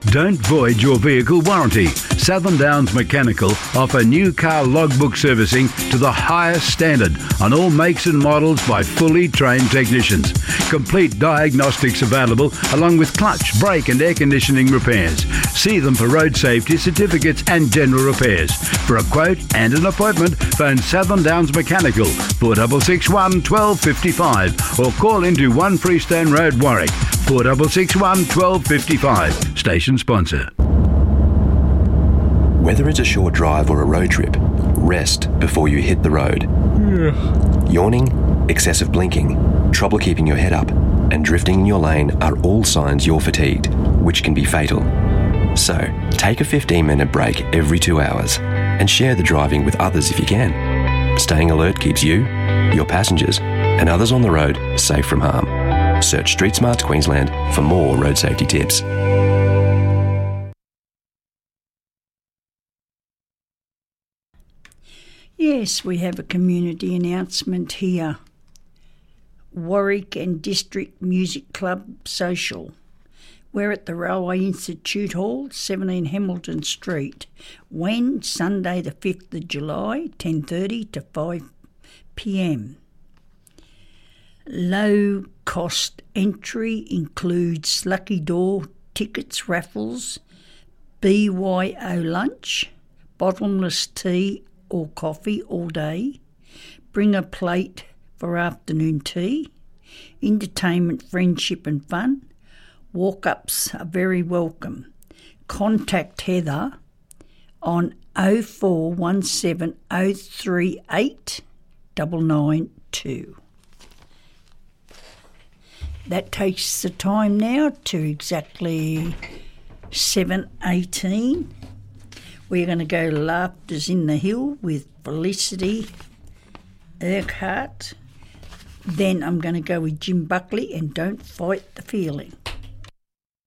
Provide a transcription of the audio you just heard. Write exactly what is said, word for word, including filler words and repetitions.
Don't void your vehicle warranty. Southern Downs Mechanical offer new car logbook servicing to the highest standard on all makes and models by fully trained technicians. Complete diagnostics available along with clutch, brake and air conditioning repairs. See them for road safety certificates and general repairs. For a quote and an appointment, phone Southern Downs Mechanical four six six one, one two five five or call into one Freestone Road, Warwick four six six one, one two five five. Station sponsor. Whether it's a short drive or a road trip, rest before you hit the road. Yeah. Yawning, excessive blinking, trouble keeping your head up, and drifting in your lane are all signs you're fatigued, which can be fatal. So, take a fifteen minute break every two hours and share the driving with others if you can. Staying alert keeps you, your passengers, and others on the road safe from harm. Search Street Smarts Queensland for more road safety tips. Yes, we have a community announcement here. Warwick and District Music Club Social. We're at the Railway Institute Hall, seventeen Hamilton Street. When? Sunday the fifth of July, ten thirty to five p m. Low cost entry includes lucky door tickets, raffles, B Y O lunch, bottomless tea or coffee all day, bring a plate for afternoon tea, entertainment, friendship and fun. Walk-ups are very welcome. Contact Heather on oh four one seven oh three eight nine nine two. That takes the time now to exactly seven eighteen. We're going to go to Laughters in the Hill with Felicity Urquhart. Then I'm going to go with Jim Buckley and Don't Fight the Feeling.